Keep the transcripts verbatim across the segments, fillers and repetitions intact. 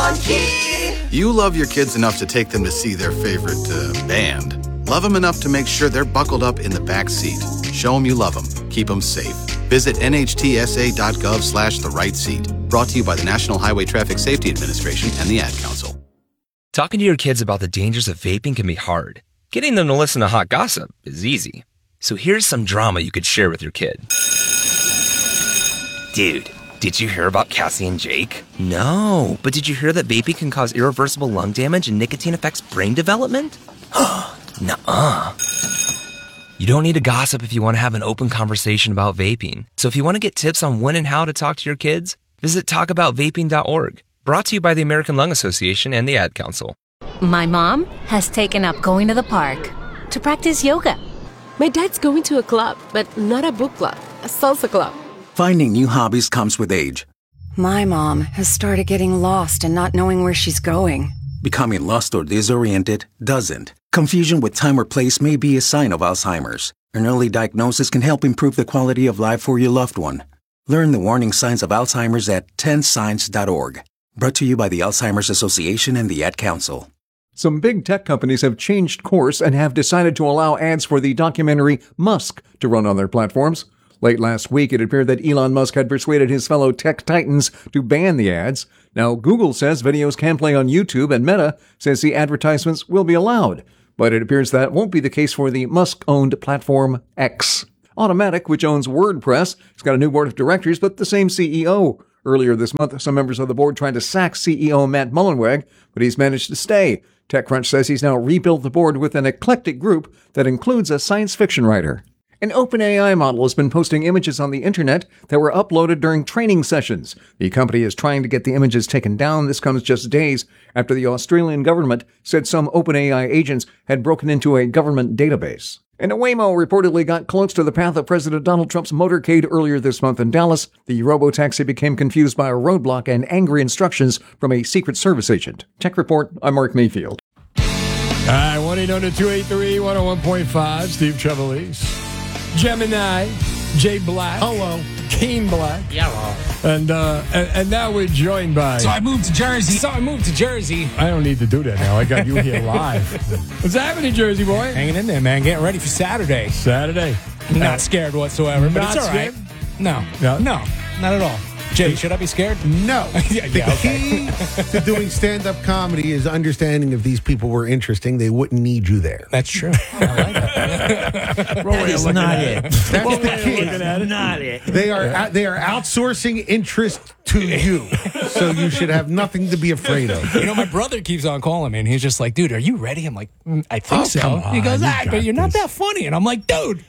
One key. You love your kids enough to take them to see their favorite uh, band. Love them enough to make sure they're buckled up in the back seat. Show them you love them. Keep them safe. Visit nhtsa.gov slash the right seat. Brought to you by the National Highway Traffic Safety Administration and the Ad Council. Talking to your kids about the dangers of vaping can be hard. Getting them to listen to hot gossip is easy. So here's some drama you could share with your kid. Dude, did you hear about Cassie and Jake? No, but did you hear that vaping can cause irreversible lung damage and nicotine affects brain development? Nuh-uh. You don't need to gossip if you want to have an open conversation about vaping. So if you want to get tips on when and how to talk to your kids, visit talk about vaping dot org. Brought to you by the American Lung Association and the Ad Council. My mom has taken up going to the park to practice yoga. My dad's going to a club, but not a book club, a salsa club. Finding new hobbies comes with age. My mom has started getting lost and not knowing where she's going. Becoming lost or disoriented doesn't. Confusion with time or place may be a sign of Alzheimer's. An early diagnosis can help improve the quality of life for your loved one. Learn the warning signs of Alzheimer's at ten signs dot org. Brought to you by the Alzheimer's Association and the Ad Council. Some big tech companies have changed course and have decided to allow ads for the documentary Musk to run on their platforms. Late last week, it appeared that Elon Musk had persuaded his fellow tech titans to ban the ads. Now, Google says videos can play on YouTube, and Meta says the advertisements will be allowed. But it appears that won't be the case for the Musk-owned platform X. Automatic, which owns WordPress, has got a new board of directors, but the same C E O. Earlier this month, some members of the board tried to sack C E O Matt Mullenweg, but he's managed to stay. TechCrunch says he's now rebuilt the board with an eclectic group that includes a science fiction writer. An OpenAI model has been posting images on the internet that were uploaded during training sessions. The company is trying to get the images taken down. This comes just days after the Australian government said some OpenAI agents had broken into a government database. And a Waymo reportedly got close to the path of President Donald Trump's motorcade earlier this month in Dallas. The robotaxi became confused by a roadblock and angry instructions from a Secret Service agent. Tech Report, I'm Mark Mayfield. All right, one eight hundred two eight three one oh one point five, Steve Trevelise. Gemini, Jay Black. Hello. Keen Black. Hello. And, uh, and and now we're joined by... So I moved to Jersey. So I moved to Jersey. I don't need to do that now. I got you here live. What's happening, Jersey boy? Hanging in there, man. Getting ready for Saturday. Saturday. Not scared whatsoever, but Not it's all right. scared? No. No? No, not at all. Jay, should I be scared? No. yeah, the yeah, okay. key to doing stand-up comedy is understanding if these people were interesting, they wouldn't need you there. That's true. I like that. That is not it. That's the key. Not it. They are Yeah. they are outsourcing interest to you, so you should have nothing to be afraid of. You know, my brother keeps on calling me, and he's just like, dude, are you ready? I'm like, mm, I think Oh, so. come on, He goes, you ah, got but you're not this. that funny. And I'm like, dude.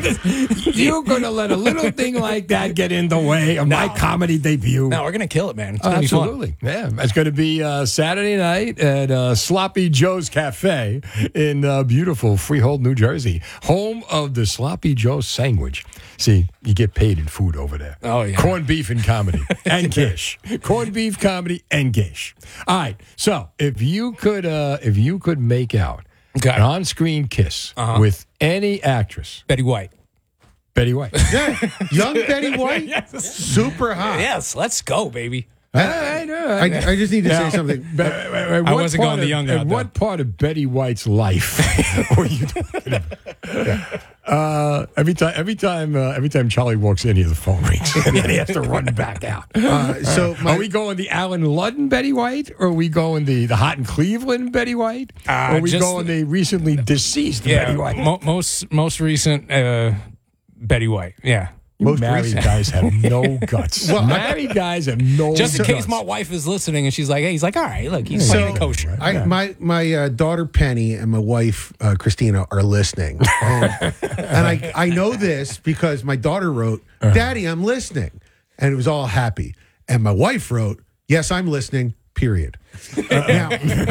You're going to let a little thing like that get in the way of No. my comedy debut. No, we're going to kill it, man. It's Oh, going to be fun. absolutely. Yeah, it's going to be uh, Saturday night at uh, Sloppy Joe's Cafe in uh, beautiful Freehold, New Jersey, home of the Sloppy Joe sandwich. See, you get paid in food over there. Oh, yeah. Corned beef and comedy and gish. Corned beef, comedy, and gish. All right. So if you could, uh, if you could make out Okay. an on-screen kiss Uh-huh. with any actress, Betty White. Betty White. Yeah, young Betty White, Yes. super hot. Yes, let's go, baby. All right, all I, right. I just need to Now, say something. Be- I I wasn't going the young At out, what part of Betty White's life were you talking about? Yeah. Uh, every time, every time, uh, every time Charlie walks in, here the phone rings, and then he has to run back out. Uh, so my, are we going the Alan Ludden Betty White, or are we going the the hot in Cleveland Betty White, Uh, or are we just going the recently deceased Betty White? mo- most most recent uh, Betty White. Yeah. most Married recent. guys have no guts. Well, I- Married guys have no Just in guts. case my wife is listening and she's like, hey, he's like, all right, look, he's So, playing kosher. I, my my uh, daughter Penny and my wife uh, Christina are listening, and, and I I know this because my daughter wrote, "Daddy, I'm listening," and it was all happy, and my wife wrote, "Yes, I'm listening." Period. now,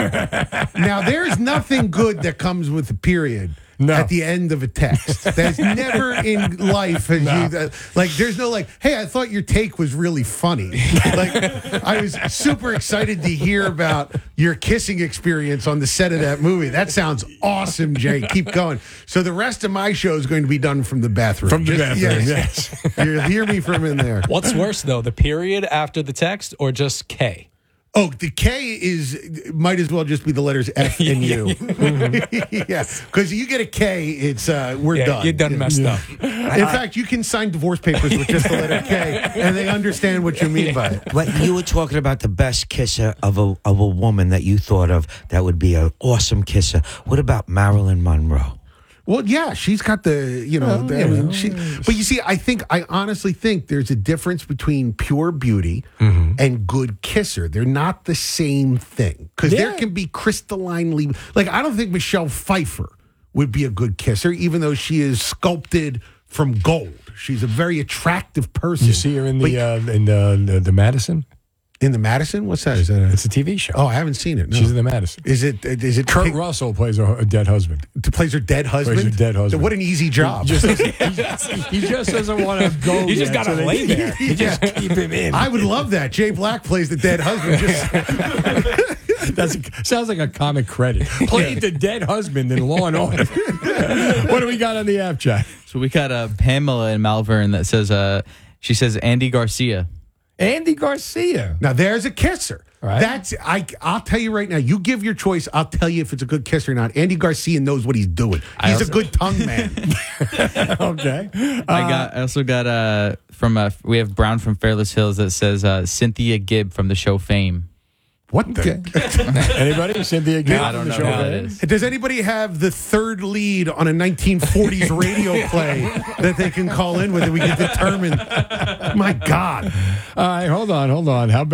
now there's nothing good that comes with a period. No. At the end of a text. That's never in life has No. you uh, like there's no like, hey, I thought your take was really funny. Like I was super excited to hear about your kissing experience on the set of that movie. That sounds awesome, Jay. Keep going. So the rest of my show is going to be done from the bathroom. From the Just- bathroom, yes. You'll hear me from in there. What's worse, though, the period after the text or just K? Oh, the K is might as well just be the letters F and U. Yeah, because you get a K, it's uh, we're Yeah, done. you're done messed up. In fact, you can sign divorce papers with just the letter K, and they understand what you mean by it. But you were talking about the best kisser of a of a woman that you thought of that would be an awesome kisser. What about Marilyn Monroe? Well, yeah, she's got the, you know, Well, the, you I mean, know. she, but you see, I think, I honestly think there's a difference between pure beauty Mm-hmm. and good kisser. They're not the same thing. Because there Yeah. can be crystallinely, like, I don't think Michelle Pfeiffer would be a good kisser, even though she is sculpted from gold. She's a very attractive person. You see her in But- the uh, in the, the the Madison. in the Madison? What's that? Is that a, It's a T V show. oh, I haven't seen it. No. She's in the Madison. Is it? Is it? Kurt Pick- Russell plays her a dead husband. plays her dead husband. Plays her dead husband. What an easy job. He just doesn't, he just, he just doesn't want to go. You just yet, gotta so they- lay there. You just keep him in. I would love that. Jay Black plays the dead husband. Just, That's a, sounds like a comic credit. Played the dead husband in Law and Order. What do we got on the app chat? So we got uh, Pamela in Malvern that says, uh, she says Andy Garcia. Andy Garcia. now there's a kisser. Right. That's I. I'll tell you right now. You give your choice. I'll tell you if it's a good kisser or not. Andy Garcia knows what he's doing. I He's also- a good tongue man. Okay. I got. I also got uh from uh we have Brown from Fairless Hills that says uh, Cynthia Gibb from the show Fame. What the? Anybody? Cynthia Gibb? I don't from the know show who that Fame? is. Does anybody have the third lead on a nineteen forties radio play that they can call in with and we can determine? My God. All right, hold on, hold on. How about